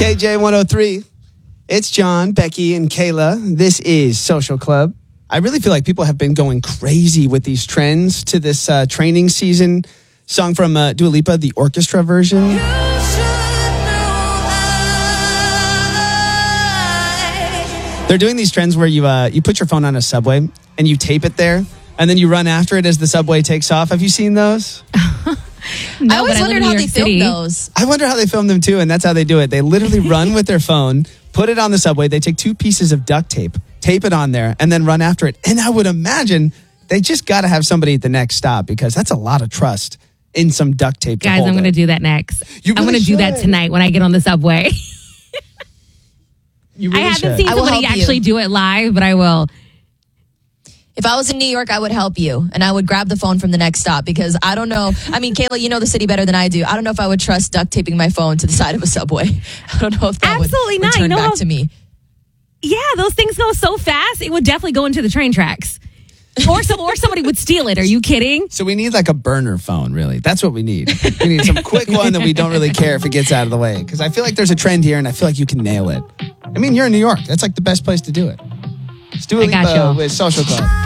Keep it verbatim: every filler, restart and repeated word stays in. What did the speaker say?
K J one oh three. It's John, Becky, and Kayla. This is Social Club. I really feel like people have been going crazy with these trends to this uh, training season. Song from uh, Dua Lipa, the orchestra version. They're doing these trends where you uh, you put your phone on a subway and you tape it there, and then you run after it as the subway takes off. Have you seen those? No, I always I wondered how they filmed those. I wonder how they film them too, and that's how they do it. They literally run with their phone, put it on the subway. They take two pieces of duct tape, tape it on there, and then run after it. And I would imagine they just got to have somebody at the next stop because that's a lot of trust in some duct tape. To Guys, hold I'm going to it. do that next. You I'm really going to do that should. tonight when I get on the subway. You really I haven't should. seen I will somebody help you. actually do it live, but I will. If I was in New York, I would help you, and I would grab the phone from the next stop because I don't know. I mean, Kayla, you know the city better than I do. I don't know if I would trust duct taping my phone to the side of a subway. I don't know if that Absolutely would not. return You know back how- to me. Yeah, those things go so fast, it would definitely go into the train tracks. Or, some, or somebody would steal it. Are you kidding? So we need like a burner phone, really. That's what we need. We need some quick one that we don't really care if it gets out of the way. Because I feel like there's a trend here, and I feel like you can nail it. I mean, you're in New York. That's like the best place to do it. Let's do I it got y'all. with Social Club.